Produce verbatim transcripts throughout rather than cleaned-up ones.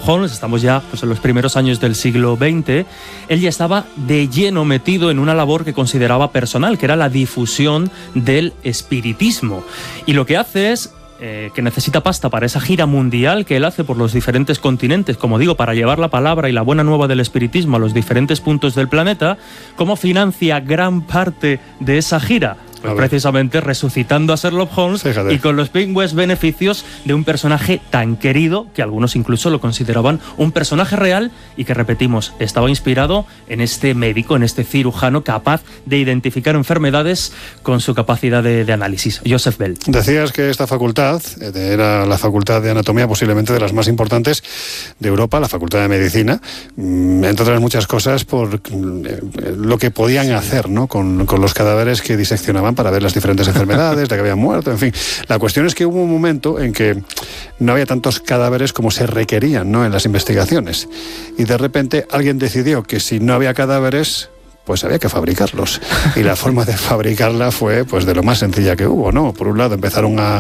Holmes, estamos ya pues, en los primeros años del siglo veinte, él ya estaba de lleno metido en una labor que consideraba personal, que era la difusión del espiritismo. Y lo que hace es Eh, que necesita pasta para esa gira mundial que él hace por los diferentes continentes, como digo, para llevar la palabra y la buena nueva del espiritismo a los diferentes puntos del planeta. ¿Cómo financia gran parte de esa gira? Pues precisamente resucitando a Sherlock Holmes. Fíjate. Y con los pingües beneficios de un personaje tan querido que algunos incluso lo consideraban un personaje real y que, repetimos, estaba inspirado en este médico, en este cirujano capaz de identificar enfermedades con su capacidad de, de análisis, Joseph Bell. Decías que esta facultad era la facultad de anatomía posiblemente de las más importantes de Europa, la facultad de medicina, entre otras muchas cosas por lo que podían hacer, ¿no?, con, con los cadáveres que diseccionaban para ver las diferentes enfermedades de que habían muerto, en fin. La cuestión es que hubo un momento en que no había tantos cadáveres como se requerían, ¿no?, en las investigaciones. Y de repente alguien decidió que si no había cadáveres, pues había que fabricarlos. Y la forma de fabricarla fue pues de lo más sencilla que hubo, ¿no? Por un lado empezaron a,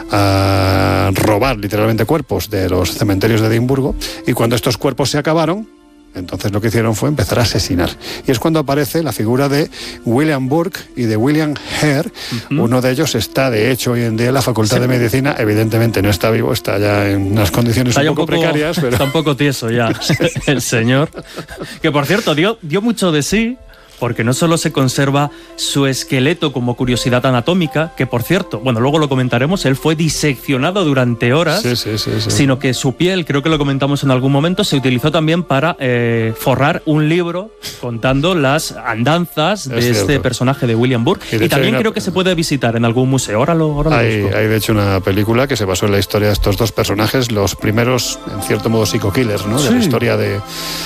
a robar literalmente cuerpos de los cementerios de Edimburgo, y cuando estos cuerpos se acabaron, entonces lo que hicieron fue empezar a asesinar. Y es cuando aparece la figura de William Burke y de William Hare. Uh-huh. Uno de ellos está, de hecho, hoy en día en la Facultad sí. de Medicina. Evidentemente no está vivo, está ya en unas condiciones un poco, un poco precarias. Pero... Está un poco tieso ya el señor. Que, por cierto, dio, dio mucho de sí, porque no solo se conserva su esqueleto como curiosidad anatómica, que, por cierto, bueno, luego lo comentaremos, él fue diseccionado durante horas, sí, sí, sí, sí. sino que su piel, creo que lo comentamos en algún momento, se utilizó también para eh, forrar un libro contando las andanzas de es este cierto. personaje de William Burke. Y, y también una... creo que se puede visitar en algún museo. Ahora lo, ahora lo hay, hay, de hecho, una película que se basó en la historia de estos dos personajes, los primeros, en cierto modo, psico-killers, ¿no?, sí. de la historia de,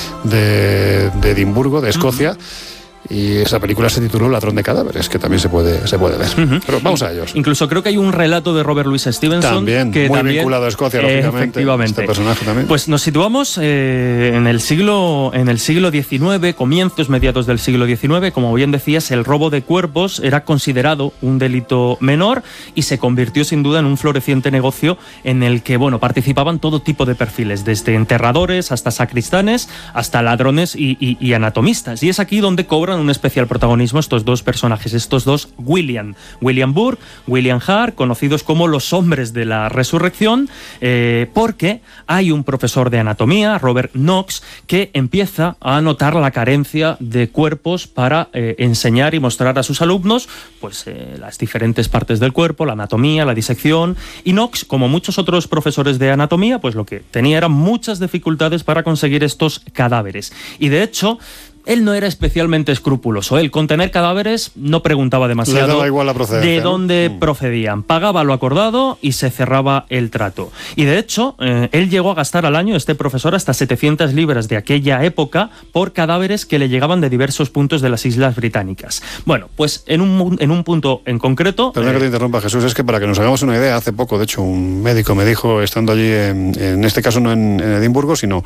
de, de Edimburgo, de Escocia. Uh-huh. Y esa película se tituló Ladrón de cadáveres, que también se puede, se puede ver. Uh-huh. Pero vamos a ellos. Incluso creo que hay un relato de Robert Louis Stevenson. También, que muy también, vinculado a Escocia, lógicamente. Efectivamente. Este personaje también. Pues nos situamos eh, en el siglo en el siglo diecinueve, comienzos, mediados del siglo diecinueve. Como bien decías, el robo de cuerpos era considerado un delito menor y se convirtió sin duda en un floreciente negocio en el que, bueno, participaban todo tipo de perfiles, desde enterradores hasta sacristanes, hasta ladrones y, y, y anatomistas. Y es aquí donde cobran un especial protagonismo estos dos personajes, estos dos William, William Burke, William Hare, conocidos como los hombres de la resurrección, eh, porque hay un profesor de anatomía, Robert Knox, que empieza a notar la carencia de cuerpos para eh, enseñar y mostrar a sus alumnos pues eh, las diferentes partes del cuerpo, la anatomía, la disección. Y Knox, como muchos otros profesores de anatomía, pues lo que tenía eran muchas dificultades para conseguir estos cadáveres. Y de hecho, él no era especialmente escrupuloso. Él, con tener cadáveres, no preguntaba demasiado. Le daba igual la procedencia, de dónde ¿no? procedían. Pagaba lo acordado y se cerraba el trato. Y de hecho, eh, él llegó a gastar al año, este profesor, hasta setecientas libras de aquella época por cadáveres que le llegaban de diversos puntos de las Islas Británicas. Bueno, pues en un, en un punto en concreto... Perdón eh, que te interrumpa, Jesús, es que para que nos hagamos una idea, hace poco, de hecho, un médico me dijo, estando allí, en, en este caso no en, en Edimburgo, sino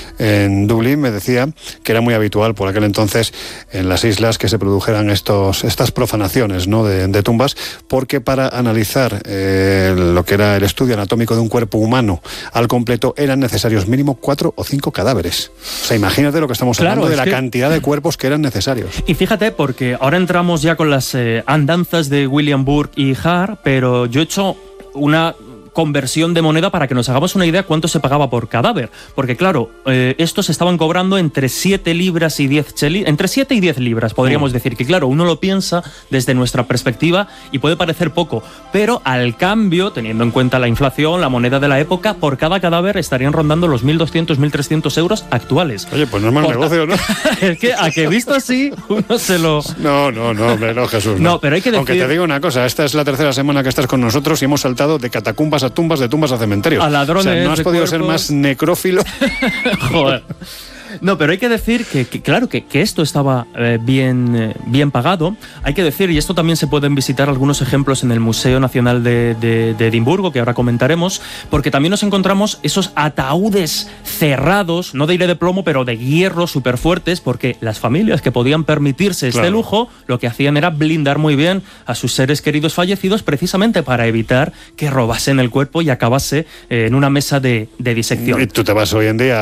en Dublín, me decía que era muy habitual por aquel entonces en las islas que se produjeran estos, estas profanaciones, ¿no?, de, de tumbas, porque para analizar eh, lo que era el estudio anatómico de un cuerpo humano al completo eran necesarios mínimo cuatro o cinco cadáveres. O sea, imagínate lo que estamos claro, hablando de la que... cantidad de cuerpos que eran necesarios. Y fíjate, porque ahora entramos ya con las eh, andanzas de William Burke y Hare, pero yo he hecho una conversión de moneda para que nos hagamos una idea cuánto se pagaba por cadáver, porque claro, eh, estos estaban cobrando entre siete libras y diez chelis, entre siete y diez libras, podríamos mm. decir, que claro, uno lo piensa desde nuestra perspectiva y puede parecer poco, pero al cambio, teniendo en cuenta la inflación, la moneda de la época, por cada cadáver estarían rondando los mil doscientos, mil trescientos euros actuales. Oye, pues no es mal por negocio, ¿no? Es que a que visto así, uno se lo... No, no, no, hombre, no, Jesús. No, no pero hay que decir... Aunque te digo una cosa, esta es la tercera semana que estás con nosotros y hemos saltado de catacumbas a tumbas, de tumbas a cementerios. A ladrones. O sea, no has podido cuerpos. ser más necrófilo. Joder. No, pero hay que decir que, que claro, que, que esto estaba eh, bien, eh, bien pagado. Hay que decir, y esto también se pueden visitar algunos ejemplos en el Museo Nacional de, de, de Edimburgo, que ahora comentaremos, porque también nos encontramos esos ataúdes cerrados, no de aire de plomo, pero de hierro súper fuertes, porque las familias que podían permitirse este claro. lujo, lo que hacían era blindar muy bien a sus seres queridos fallecidos, precisamente para evitar que robasen el cuerpo y acabase eh, en una mesa de, de disección. Y tú te vas hoy en día